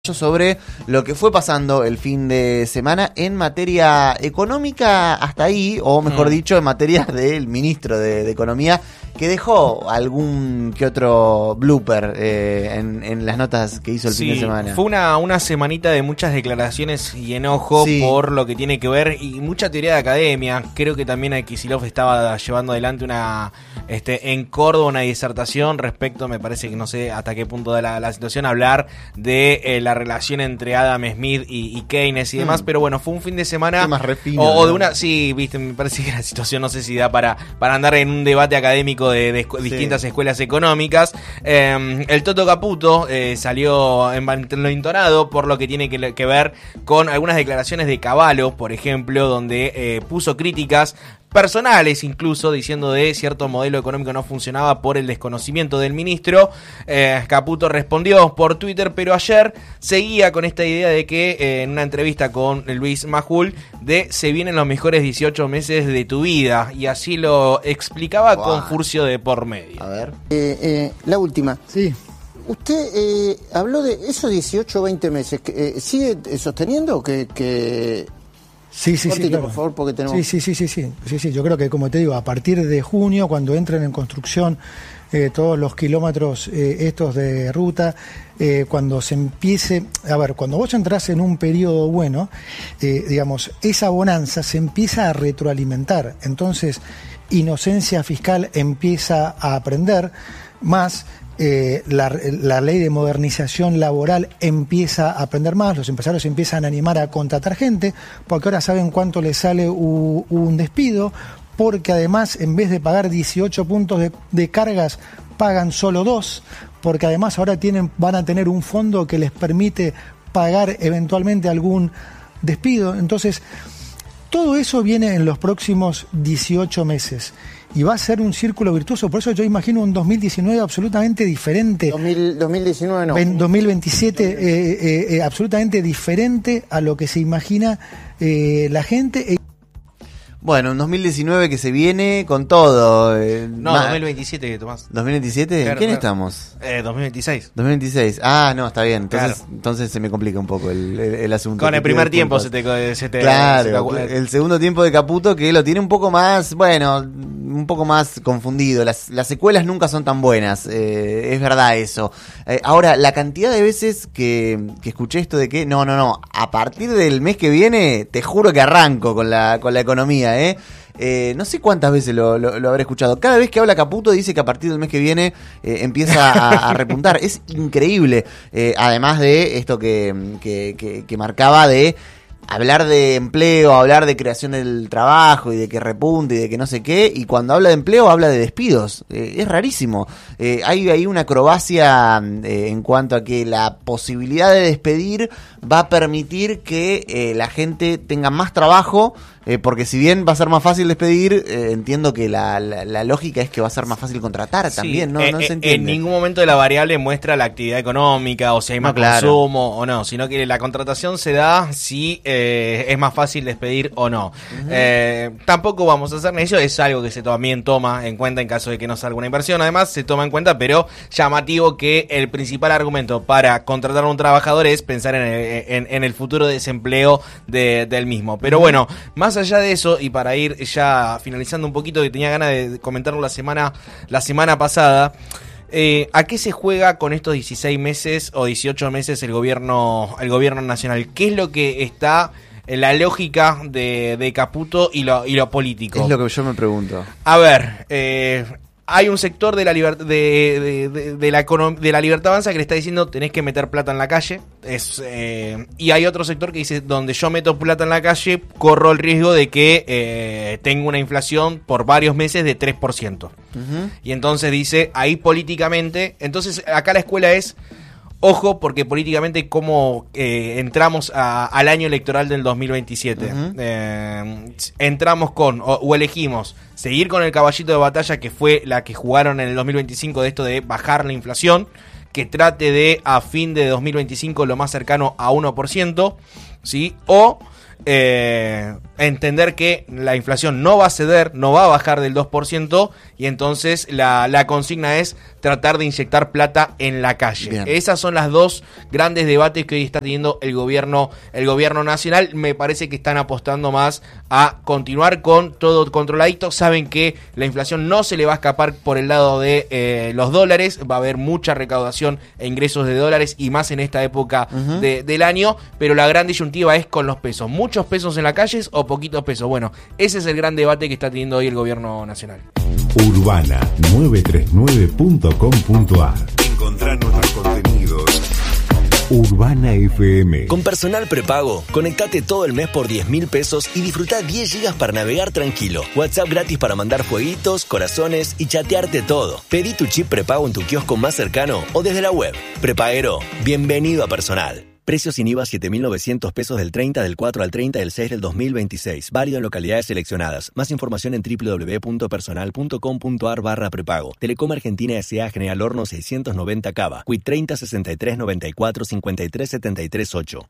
Sobre lo que fue pasando el fin de semana en materia económica hasta ahí, o mejor dicho, en materia del ministro de Economía, que dejó algún que otro blooper en las notas que hizo el fin de semana. Fue una semanita de muchas declaraciones y enojo por lo que tiene que ver, y mucha teoría de academia. Creo que también a Kicillof estaba llevando adelante en Córdoba una disertación respecto, me parece que no sé hasta qué punto da la situación, hablar de la relación entre Adam Smith y Keynes y demás, pero bueno, fue un fin de semana más refino, o de una, sí, viste, me parece que la situación no sé si da para andar en un debate académico de distintas escuelas económicas. El Toto Caputo salió en lo entonado por lo que tiene que ver con algunas declaraciones de Cavallo, por ejemplo, donde puso críticas personales, incluso diciendo de cierto modelo económico no funcionaba por el desconocimiento del ministro. Caputo respondió por Twitter, pero ayer seguía con esta idea de que en una entrevista con Luis Majul se vienen los mejores 18 meses de tu vida, y así lo explicaba con Furcio de por medio. A ver. La última. Sí. Usted habló de esos 18 o 20 meses. ¿Sigue sosteniendo que Sí, claro. Por favor, porque tenemos... Sí, yo creo que, como te digo, a partir de junio, cuando entren en construcción todos los kilómetros estos de ruta, cuando se empiece... A ver, cuando vos entrás en un periodo bueno, digamos, esa bonanza se empieza a retroalimentar. Entonces, inocencia fiscal empieza a aprender más... La ley de modernización laboral empieza a aprender más, los empresarios empiezan a animar a contratar gente, porque ahora saben cuánto les sale un despido, porque además en vez de pagar 18 puntos de cargas, pagan solo 2, porque además ahora van a tener un fondo que les permite pagar eventualmente algún despido. Entonces, todo eso viene en los próximos 18 meses. Y va a ser un círculo virtuoso. Por eso yo imagino un 2019 absolutamente diferente. 2019 no. 2027 absolutamente diferente a lo que se imagina la gente. Bueno, un 2019 que se viene con todo. 2027, Tomás. ¿2027? Claro, ¿En quién claro. estamos? 2026. 2026. Ah, no, está bien. Entonces se me complica un poco el asunto. Con el primer tiempo se te Claro, el segundo tiempo de Caputo, que lo tiene un poco más, un poco más confundido. Las secuelas nunca son tan buenas, es verdad eso. Ahora, la cantidad de veces que escuché esto de que no, a partir del mes que viene, te juro que arranco con la economía, no sé cuántas veces lo habré escuchado. Cada vez que habla Caputo dice que a partir del mes que viene empieza a repuntar. Es increíble. Además de esto que marcaba de hablar de empleo, hablar de creación del trabajo y de que repunte y de que no sé qué, y cuando habla de empleo habla de despidos. Es rarísimo. Hay una acrobacia en cuanto a que la posibilidad de despedir va a permitir que la gente tenga más trabajo, porque si bien va a ser más fácil despedir, entiendo que la lógica es que va a ser más fácil contratar también, ¿no? No se entiende. En ningún momento de la variable muestra la actividad económica, o si hay más consumo o no, sino que la contratación se da si es más fácil despedir o no. Tampoco vamos a hacer necio, es algo que se también toma en cuenta en caso de que no salga una inversión. Además, se toma en cuenta, pero llamativo que el principal argumento para contratar a un trabajador es pensar en el futuro desempleo del mismo. Pero bueno, más allá de eso, y para ir ya finalizando un poquito, que tenía ganas de comentarlo la semana pasada, ¿a qué se juega con estos 16 meses o 18 meses el gobierno nacional? ¿Qué es lo que está en la lógica de Caputo y lo político? Es lo que yo me pregunto. A ver, hay un sector de la libertad de la libertad avanza que le está diciendo tenés que meter plata en la calle, y hay otro sector que dice donde yo meto plata en la calle corro el riesgo de que tenga una inflación por varios meses de 3%. Y entonces dice ahí políticamente, entonces acá la escuela es ojo, porque políticamente cómo entramos al año electoral del 2027. Entramos o elegimos seguir con el caballito de batalla que fue la que jugaron en el 2025 de esto de bajar la inflación, que trate de a fin de 2025 lo más cercano a 1%, ¿sí? O entender que la inflación no va a ceder, no va a bajar del 2%, y entonces la consigna es tratar de inyectar plata en la calle. Bien. Esas son las dos grandes debates que hoy está teniendo el gobierno nacional. Me parece que están apostando más a continuar con todo controladito. Saben que la inflación no se le va a escapar por el lado de los dólares, va a haber mucha recaudación e ingresos de dólares, y más en esta época del año, pero la gran disyuntiva es con los pesos. ¿Muchos pesos en las calles o poquitos pesos? Bueno, ese es el gran debate que está teniendo hoy el gobierno nacional. Urbana939.com.ar. Encontrá nuestros contenidos. Urbana FM. Con personal prepago, conectate todo el mes por 10.000 pesos y disfrutá 10 gigas para navegar tranquilo. WhatsApp gratis para mandar fueguitos, corazones y chatearte todo. Pedí tu chip prepago en tu kiosco más cercano o desde la web. Prepaguero, bienvenido a Personal. Precios sin IVA 7.900 pesos del 30 del 4 al 30 del 6 del 2026. Válido en localidades seleccionadas. Más información en www.personal.com.ar/prepago. Telecom Argentina S.A. General Horno 690 Cava. Quit 30 63 94 53 73 8.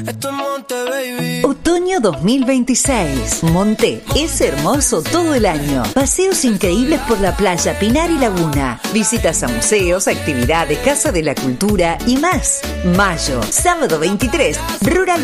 Otoño 2026. Monte es hermoso todo el año. Paseos increíbles por la playa, Pinar y Laguna. Visitas a museos, actividades, Casa de la Cultura y más. Mayo, sábado 23, Rural